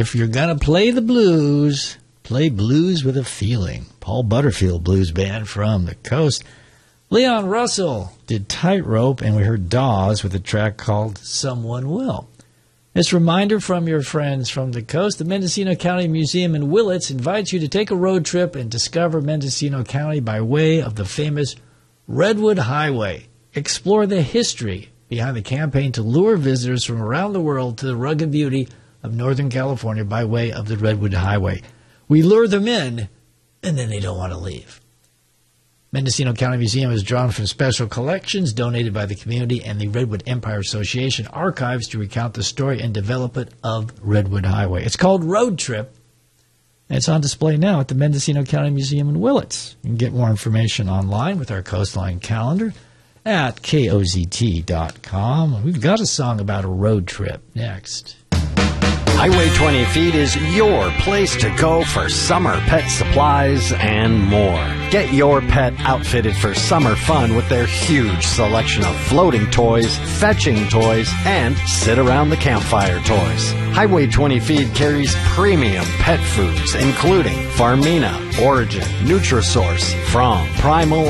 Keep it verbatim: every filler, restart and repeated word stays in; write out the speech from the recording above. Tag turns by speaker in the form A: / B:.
A: if you're going to play the blues, play blues with a feeling. Paul Butterfield Blues Band from the coast. Leon Russell did Tightrope, and we heard Dawes with a track called Someone Will. This reminder from your friends from the coast, the Mendocino County Museum in Willits invites you to take a road trip and discover Mendocino County by way of the famous Redwood Highway. Explore the history behind the campaign to lure visitors from around the world to the rugged beauty of Northern California by way of the Redwood Highway. We lure them in, and then they don't want to leave. Mendocino County Museum is drawn from special collections donated by the community and the Redwood Empire Association archives to recount the story and development of Redwood Highway. It's called Road Trip, and it's on display now at the Mendocino County Museum in Willits. You can get more information online with our Coastline calendar at K O Z T dot com. We've got a song about a road trip next.
B: Highway twenty Feet is your place to go for summer pet supplies and more. Get your pet outfitted for summer fun with their huge selection of floating toys, fetching toys, and sit around the campfire toys. Highway twenty Feet carries premium pet foods including Farmina, Origin, Nutrisource, From, Primal,